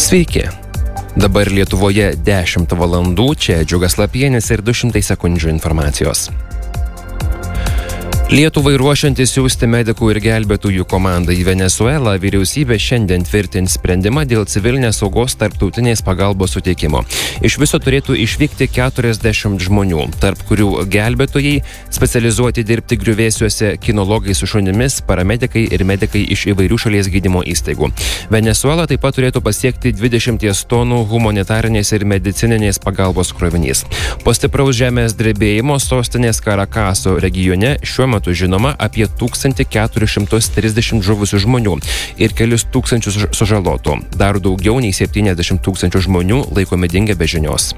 Sveiki. Dabar Lietuvoje 10 valandų, čia Džiugas Lapienis ir 200 sekundžių informacijos. Lietuvai ruošiantis siųsti medikų ir gelbėtojų komandą į Venesuelą, vyriausybė šiandien tvirtins sprendimą dėl civilinės saugos tarptautinės pagalbos suteikimo. Iš viso turėtų išvykti 40 žmonių, tarp kurių gelbėtojai, specializuoti dirbti griuvėsiuose kinologai su šunimis, paramedikai ir medikai iš įvairių šalies gydymo įstaigų. Venesuela taip pat turėtų pasiekti 20 tonų humanitarinės ir medicininės pagalbos krovinys. Po stipraus žemės drebėjimo sostinės Karakaso regione šiuo metu žinoma apie 1430 žuvusių žmonių ir kelius tūkstančius sužalotų. Dar daugiau nei 70 tūkstančių žmonių laikomi dingę be žinios.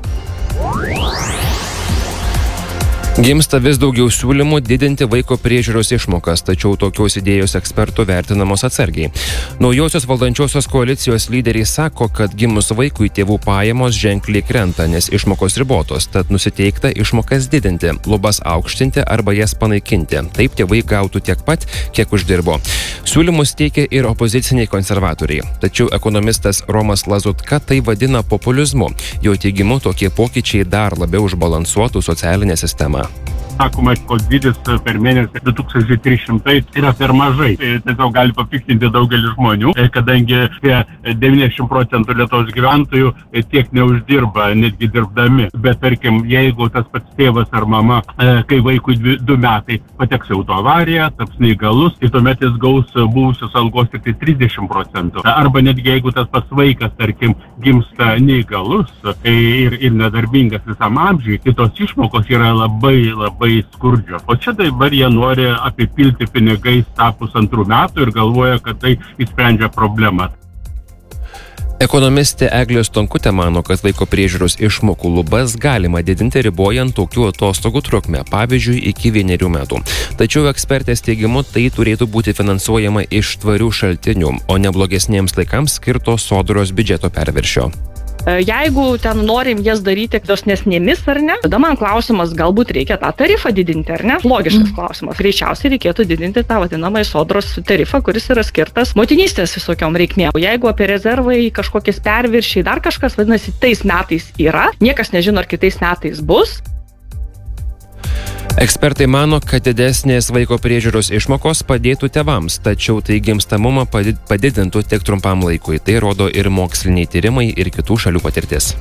Gimsta vis daugiau siūlymų didinti vaiko priežiūros išmokas, tačiau tokios idėjos ekspertų vertinamos atsargiai. Naujosios valdančiosios koalicijos lyderiai sako, kad gimus vaikui tėvų pajamos ženkliai krenta, nes išmokos ribotos, tad nusiteikta išmokas didinti, lubas aukštinti arba jas panaikinti. Taip tėvai gautų tiek pat, kiek uždirbo. Siūlymus teikia ir opoziciniai konservatoriai. Tačiau ekonomistas Romas Lazutka tai vadina populizmu. Jo teigimu, tokie pokyčiai dar labiau užbalansuotų socialinę sistemą. Sakoma, kad dydis per mėnesį 2300 yra per mažai. Tai tiesiog gali papiktinti daugelį žmonių, kadangi 90% Lietuvos gyventojų tiek neuždirba, netgi dirbdami. Bet tarkim, jeigu tas pats tėvas ar mama, kai vaikui 2 metai pateks į autoavariją, taps neįgalus, tai tuomet jis gaus buvusios algos tik 30%. Arba netgi jeigu tas pats vaikas, tarkim, gimsta neįgalus ir nedarbingas visam amžiui, tai tos išmokos yra labai skurdžios. O čia dabar jie nori apipilti pinigais tą 1,5 metų ir galvoja, kad tai išsprendžia problemą. Ekonomistė Eglė Stonkutė mano, kad vaiko priežiūros išmokų lubas galima didinti ribojant tokių atostogų trukmę, pavyzdžiui, iki 1 metų. Tačiau ekspertės teigimu tai turėtų būti finansuojama iš tvarių šaltinių, o ne blogesniems laikams skirto sodros biudžeto perviršio. Jeigu ten norim jas daryti dosnesnėmis ar ne, tada man klausimas, galbūt reikia tą tarifą didinti ar ne? Logiškas klausimas. Greičiausiai reikėtų didinti tą vadinamą sodros tarifą, kuris yra skirtas motinystės visokiom reikmėm. Jeigu apie rezervai, kažkokiais perviršiai, dar kažkas, vadinasi, tais metais yra, niekas nežino, ar kitais metais bus. Ekspertai mano, kad didesnės vaiko priežiūros išmokos padėtų tėvams, tačiau tai gimstamumą padidintų tik trumpam laikui. Tai rodo ir moksliniai tyrimai ir kitų šalių patirtis.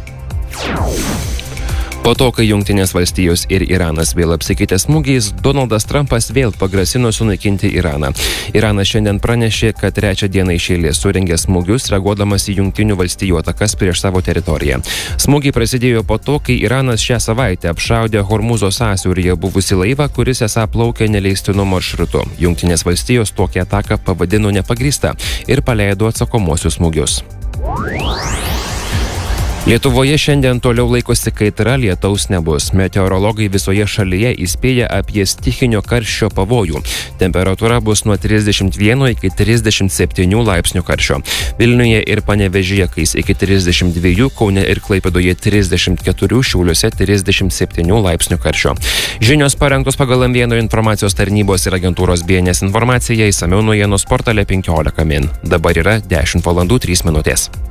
Po to, kai Jungtinės valstijos ir Iranas vėl apsikeitė smūgiais, Donaldas Trumpas vėl pagrasino sunaikinti Iraną. Iranas šiandien pranešė, kad 3 dieną iš eilės surengė smūgius, reaguodamas į Jungtinių valstijų atakas prieš savo teritoriją. Smūgiai prasidėjo po to, kai Iranas šią savaitę apšaudė Hormūzo sąsiauryje buvusį laivą, kuris esą plaukė neleistinu maršrutu. Jungtinės valstijos tokią ataką pavadino nepagrįsta ir paleido atsakomuosius smūgius. Lietuvoje šiandien toliau laikosi kaitra, lietaus nebus. Meteorologai visoje šalyje įspėja apie stichinio karščio pavojų. Temperatūra bus nuo 31 iki 37 laipsnių karščio. Vilniuje ir Panevėžyje kais iki 32, Kaune ir Klaipėdoje 34, Šiauliuose 37 laipsnių karščio. Žinios parengtos pagal M1 informacijos tarnybos ir agentūros BNS informaciją, išsamiau naujienų portale 15 min. Dabar yra 10 valandų 3 minutės.